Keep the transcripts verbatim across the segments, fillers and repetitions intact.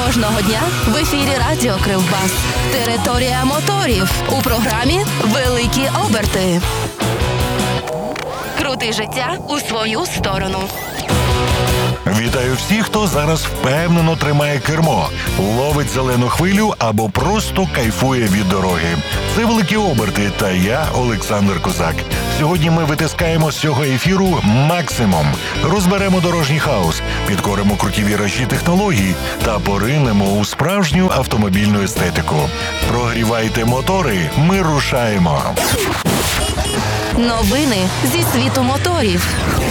Кожного дня в ефірі Радіо Кривбас. Територія моторів. У програмі «Великі оберти». Крути життя у свою сторону. Вітаю всіх, хто зараз впевнено тримає кермо, ловить зелену хвилю або просто кайфує від дороги. Це «Великі оберти» та я, Олександр Козак. Сьогодні ми витискаємо з цього ефіру максимум. Розберемо дорожній хаос, підкоримо круті віражі технологій та поринемо у справжню автомобільну естетику. Прогрівайте мотори, ми рушаємо. Новини зі світу моторів.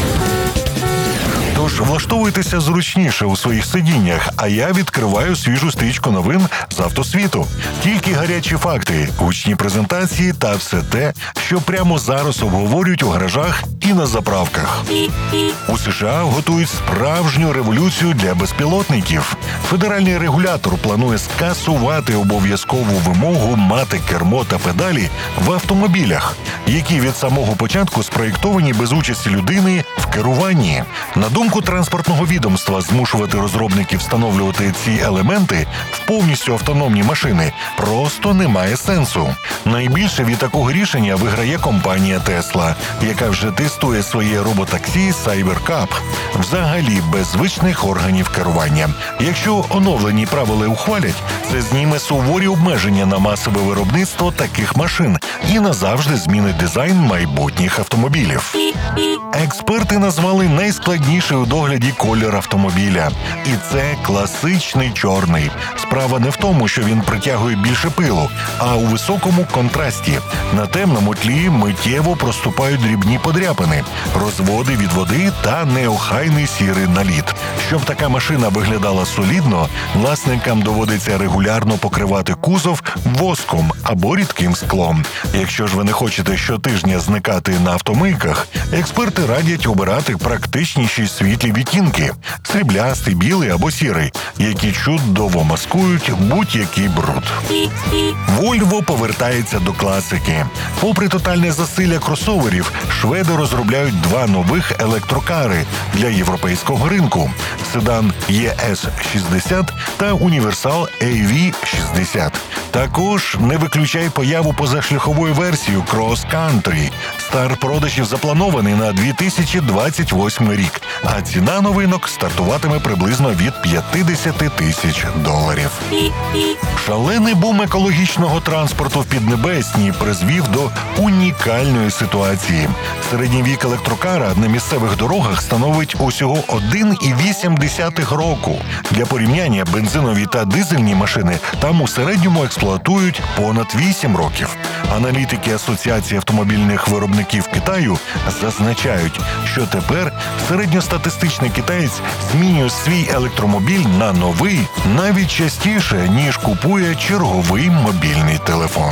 Тож влаштовуйтеся зручніше у своїх сидіннях, а я відкриваю свіжу стрічку новин з автосвіту. Тільки гарячі факти, гучні презентації та все те, що прямо зараз обговорюють у гаражах і на заправках. У США готують справжню революцію для безпілотників. Федеральний регулятор планує скасувати обов'язкову вимогу мати кермо та педалі в автомобілях, які від самого початку спроєктовані без участі людини в керуванні. На думку транспортного відомства, змушувати розробників встановлювати ці елементи в повністю автономні машини просто немає сенсу. Найбільше від такого рішення виграє компанія Tesla, яка вже тестує своє роботаксі Cybercab, взагалі без звичних органів керування. Якщо оновлені правила ухвалять, це зніме суворі обмеження на масове виробництво таких машин і назавжди змінить дизайн майбутніх автомобілів. Експерти назвали найскладніший у догляді колір автомобіля. І це класичний чорний. Справа не в тому, що він притягує більше пилу, а у високому контрасті. На темному тлі миттєво проступають дрібні подряпини, розводи від води та неохайний сірий наліт. Щоб така машина виглядала солідно, власникам доводиться регулярно покривати кузов воском або рідким склом. Якщо ж ви не хочете щотижня зникати на автомийках, експерти радять обирати практичніші світлі відтінки – сріблястий, білий або сірий, які чудово маскують будь-який бруд. Volvo повертається до класики. Попри тотальне засилля кросоверів, шведи розробляють два нових електрокари для європейського ринку – седан і ес шістдесят та універсал ей ві шістдесят. Також не виключай появу позашляхової версії Cross Country. Старт продажів запланований на дві тисячі двадцять восьмий рік, а ціна новинок стартуватиме приблизно від п'ятдесят тисяч доларів. Шалений бум екологічного транспорту в Піднебесній призвів до унікальної ситуації. Середній вік електрокара на місцевих дорогах становить усього один цілих вісім десятих року. Для порівняння, бензинові та дизельні машини там у середньому експлуатують понад вісім років. Аналітики Асоціації автомобільних виробників Китаю зазначають, що тепер середньостатистичний китаєць змінює свій електромобіль на новий навіть частіше, ніж купує черговий мобільний телефон.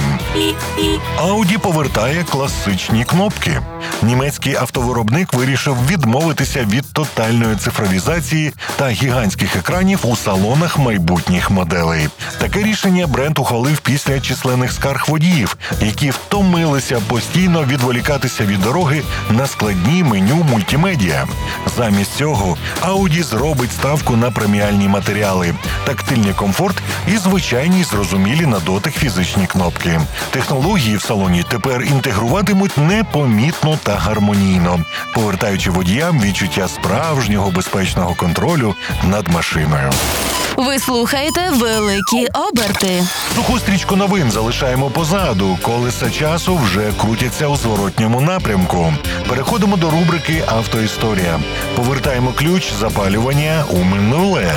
Audi повертає класичні кнопки. Німецький автовиробник вирішив відмовитися від тотальної цифровізації та гігантських екранів у салонах майбутніх моделей. Таке рішення бренд ухвалив після численних скарг водіїв, які втомилися постійно відволікатися від дороги на складні меню мультимедіа. Замість цього Audi зробить ставку на преміальні матеріали, тактильний комфорт і звичайні зрозумілі на дотик фізичні кнопки. Технології в салоні тепер інтегруватимуть непомітно та гармонійно, повертаючи водіям відчуття справжнього безпечного контролю над машиною. Ви слухаєте «Великі оберти». Суху стрічку новин залишаємо позаду, колеса часу вже крутяться у зворотньому напрямку. Переходимо до рубрики «Автоісторія». Повертаємо ключ запалювання у минуле.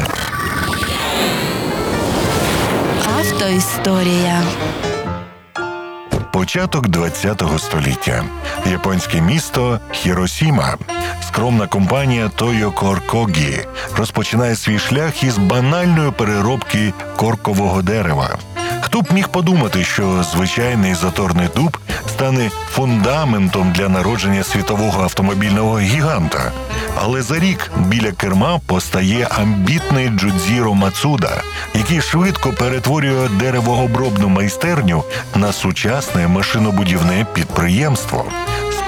Автоісторія. Початок ХХ століття. Японське місто Хіросіма. Скромна компанія Тойо Коркогі розпочинає свій шлях із банальної переробки коркового дерева. Хто б міг подумати, що звичайний заторний дуб стане фундаментом для народження світового автомобільного гіганта. Але за рік біля керма постає амбітний Джудзіро Мацуда, який швидко перетворює деревообробну майстерню на сучасне машинобудівне підприємство.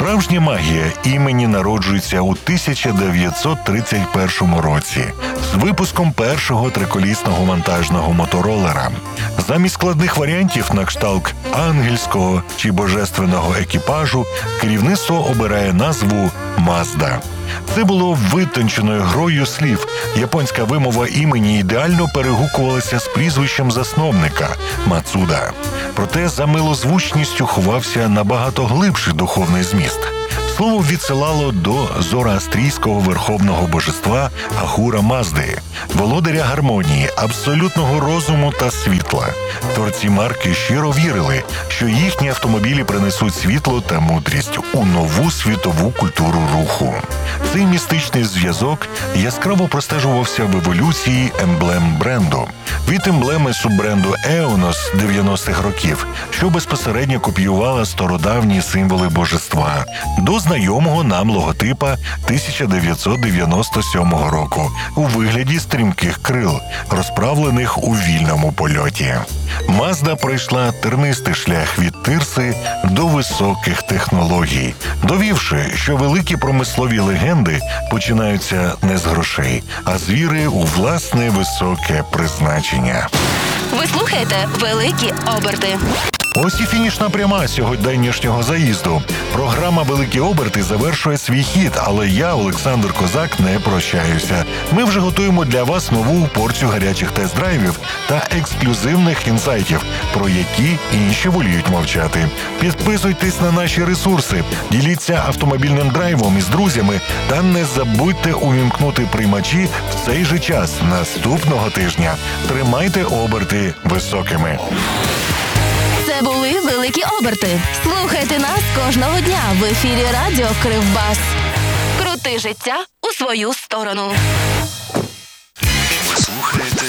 Справжня магія імені народжується у тисяча дев'ятсот тридцять першому році з випуском першого триколісного вантажного моторолера. Замість складних варіантів на кшталт ангельського чи божественного екіпажу керівництво обирає назву «Мазда». Це було витонченою грою слів. Японська вимова імені ідеально перегукувалася з прізвищем засновника – Мацуда. Проте за милозвучністю ховався набагато глибший духовний зміст. Слово відсилало до зороастрійського верховного божества Ахура Мазди, володаря гармонії, абсолютного розуму та світла. Творці марки щиро вірили, що їхні автомобілі принесуть світло та мудрість у нову світову культуру руху. Цей містичний зв'язок яскраво простежувався в еволюції емблем бренду. Від емблеми суббренду Еонос дев'яностих років, що безпосередньо копіювала стародавні символи божества, до знайомого нам логотипа тисяча дев'ятсот дев'яносто сьомого року у вигляді стрімких крил, розправлених у вільному польоті. Мазда пройшла тернистий шлях від тирси до високих технологій, довівши, що великі промислові легенди починаються не з грошей, а з віри у власне високе призначення. Ви слухаєте «Великі оберти». Ось і фінішна пряма сьогоднішнього заїзду. Програма «Великі оберти» завершує свій хід, але я, Олександр Козак, не прощаюся. Ми вже готуємо для вас нову порцію гарячих тест-драйвів та ексклюзивних інсайтів, про які інші воліють мовчати. Підписуйтесь на наші ресурси, діліться автомобільним драйвом із друзями та не забудьте увімкнути приймачі в цей же час наступного тижня. Тримайте оберти високими. Це були «Великі оберти». Слухайте нас кожного дня в ефірі Радіо Кривбас. Крути життя у свою сторону. Ви слухаєте